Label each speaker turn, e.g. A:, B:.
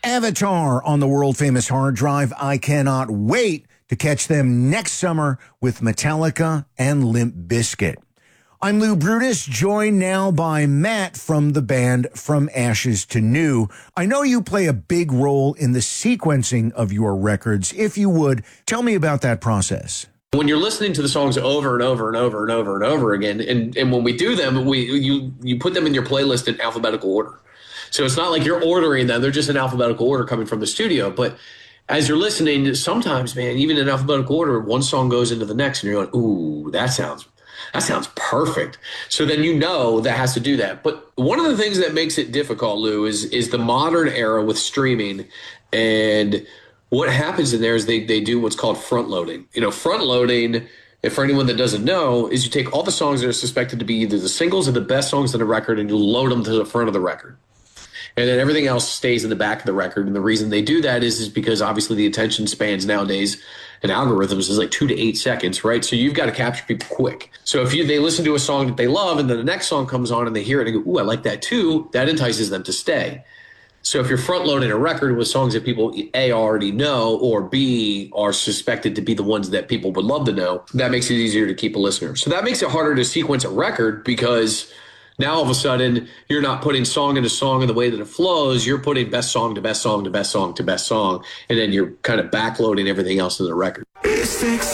A: Avatar on the world-famous hard drive. I cannot wait to catch them next summer with Metallica and Limp Bizkit. I'm Lou Brutus, joined now by Matt from the band From Ashes to New. I know you play a big role in the sequencing of your records. If you would, tell me about that process.
B: When you're listening to the songs over and over and over and over and over again, and when we do them, you put them in your playlist in alphabetical order. So it's not like you're ordering them. They're just in alphabetical order coming from the studio. But as you're listening, sometimes, man, even in alphabetical order, one song goes into the next and you're going, ooh, that sounds perfect. So then you know that has to do that. But one of the things that makes it difficult, Lou, is the modern era with streaming. And what happens in there is they do what's called front loading. You know, front loading, and for anyone that doesn't know, is you take all the songs that are suspected to be either the singles or the best songs on the record and you load them to the front of the record. And then everything else stays in the back of the record. And the reason they do that is because obviously the attention spans nowadays and algorithms is like 2 to 8 seconds, right? So you've got to capture people quick. So if they listen to a song that they love and then the next song comes on and they hear it and go, ooh, I like that too, that entices them to stay. So if you're front loading a record with songs that people A, already know, or B, are suspected to be the ones that people would love to know, that makes it easier to keep a listener. So that makes it harder to sequence a record because now all of a sudden you're not putting song into song in the way that it flows. You're putting best song to best song to best song to best song. And then you're kind of backloading everything else in the record.